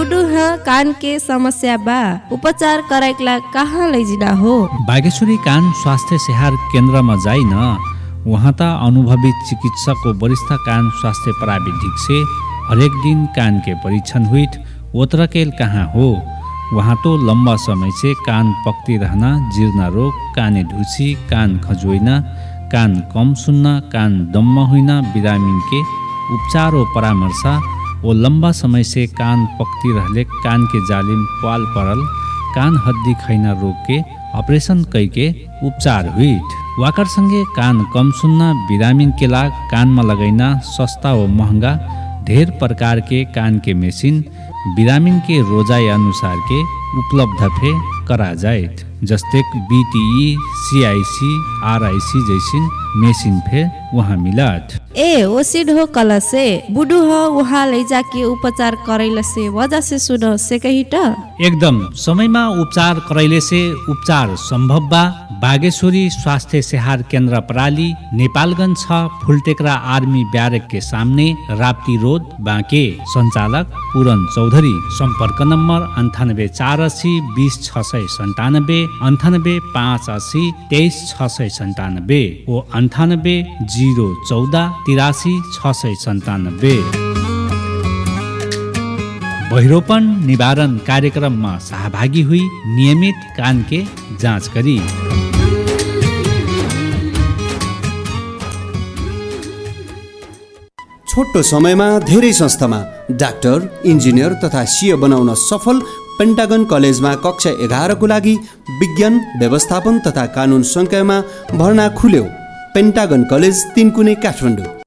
बुडू कान के समस्या बा उपचार कराइकला कहाँ लैजिना हो? बागेश्वरी कान स्वास्थ्य सेहार केन्द्रमा जाइ न। वहाँ त अनुभवी चिकित्सक को वरिष्ठ कान स्वास्थ्य प्राविधिक से हरेक दिन कान के परीक्षण हुई ओतरकेल कहाँ हो। वहाँ तो लंबा समय से कान पकती रहना, जीर्ण रोग, काने ढुसी, कान खजोइना, कान कम सुन्न, कान दम्म होइना, बिरामीन के उपचार और परामर्श वो लंबा समय से कान पकती रहले कान के जालिम पाल परल कान हड्डी खैना रोग के ऑपरेशन कई के उपचार हुई। वाकर संगे कान कम सुन्न बिरामीन के लाग कान में लगैना सस्ता व महंगा ढेर प्रकार के कान के मेसिन बिरामीन के रोजाई अनुसार के उपलब्ध फे करा जाए। जस्ते बीटीई, सीआईसी, आरआईसी जैसी मेसिन फे वहाँ मिलत। ओसिड हो कल से बुडू हो वहाँ ले जाके उपचार करैले से वजह से सुनो से कही त एकदम समयमा उपचार करैले से उपचार संभव बा। बागेश्वरी स्वास्थ्य सेहार केन्द्र प्राली नेपालगंज 6 फुलटेकरा आर्मी ब्यारेक के सामने राप्ती रोड बाँके। संचालक पूरन चौधरी। संपर्क नंबर 9848 20 697 98 580 23 697 ओ 98 014 83 697। बहिरोपन निवारण कार्यक्रममा सहभागी हुई नियमित कान के जाँच करी। छोटो समयमा धेरै संस्थामा डाक्टर, इन्जिनियर तथा सीए बनाउन सफल पेन्टागन कलेजमा कक्षा 11 को लागि विज्ञान, व्यवस्थापन तथा कानुन संकायमा भर्ना खुल्यो। पेन्टागन कलेज 3 कुने काठमाडौँ।